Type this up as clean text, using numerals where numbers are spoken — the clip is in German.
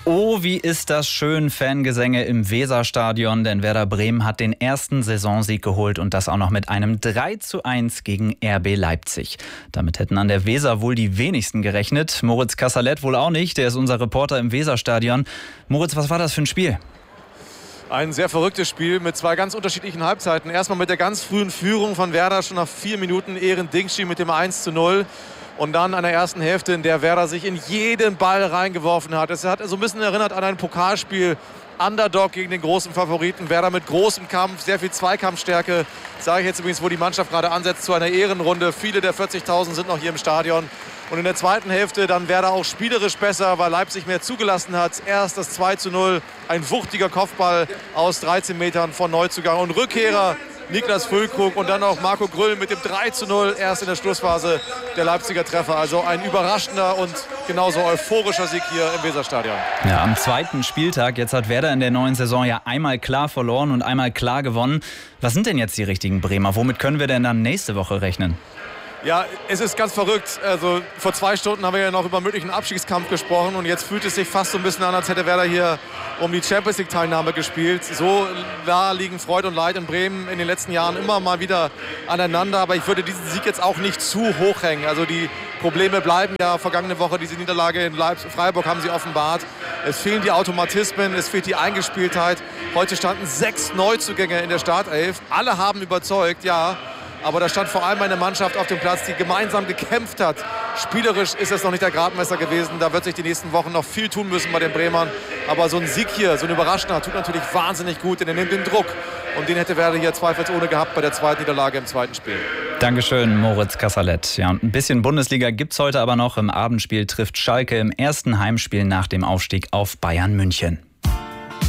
Oh, wie ist das schön, Fangesänge im Weserstadion, denn Werder Bremen hat den ersten Saisonsieg geholt und das auch noch mit einem 3:1 gegen RB Leipzig. Damit hätten an der Weser wohl die wenigsten gerechnet. Moritz Kasserlet wohl auch nicht, der ist unser Reporter im Weserstadion. Moritz, was war das für ein Spiel? Ein sehr verrücktes Spiel mit zwei ganz unterschiedlichen Halbzeiten. Erstmal mit der ganz frühen Führung von Werder, schon nach 4 Minuten Eren Dingschi mit dem 1:0. Und dann an der ersten Hälfte, in der Werder sich in jeden Ball reingeworfen hat. Es hat so ein bisschen erinnert an ein Pokalspiel. Underdog gegen den großen Favoriten. Werder mit großem Kampf, sehr viel Zweikampfstärke. Sage ich jetzt übrigens, wo die Mannschaft gerade ansetzt, zu einer Ehrenrunde. Viele der 40.000 sind noch hier im Stadion. Und in der zweiten Hälfte dann Werder auch spielerisch besser, weil Leipzig mehr zugelassen hat. Erst das 2:0, ein wuchtiger Kopfball aus 13 Metern von Neuzugang. Und Rückkehrer Niklas Füllkrug und dann auch Marco Grüll mit dem 3:0 erst in der Schlussphase der Leipziger Treffer. Also ein überraschender und genauso euphorischer Sieg hier im Weserstadion. Ja, am zweiten Spieltag. Jetzt hat Werder in der neuen Saison ja einmal klar verloren und einmal klar gewonnen. Was sind denn jetzt die richtigen Bremer? Womit können wir denn dann nächste Woche rechnen? Ja, es ist ganz verrückt. Also vor 2 Stunden haben wir ja noch über möglichen Abstiegskampf gesprochen und jetzt fühlt es sich fast so ein bisschen an, als hätte Werder hier um die Champions-League-Teilnahme gespielt. So da liegen Freud und Leid in Bremen in den letzten Jahren immer mal wieder aneinander, aber ich würde diesen Sieg jetzt auch nicht zu hoch hängen. Also die Probleme bleiben ja. Vergangene Woche diese Niederlage in Freiburg haben sie offenbart. Es fehlen die Automatismen, es fehlt die Eingespieltheit. Heute standen 6 Neuzugänge in der Startelf. Alle haben überzeugt, ja. Aber da stand vor allem eine Mannschaft auf dem Platz, die gemeinsam gekämpft hat. Spielerisch ist es noch nicht der Gradmesser gewesen. Da wird sich die nächsten Wochen noch viel tun müssen bei den Bremern. Aber so ein Sieg hier, so ein Überraschender, tut natürlich wahnsinnig gut, denn er nimmt den Druck. Und den hätte Werder hier zweifelsohne gehabt bei der zweiten Niederlage im zweiten Spiel. Dankeschön, Moritz Kasserlet. Ja, und ein bisschen Bundesliga gibt's heute aber noch. Im Abendspiel trifft Schalke im ersten Heimspiel nach dem Aufstieg auf Bayern München.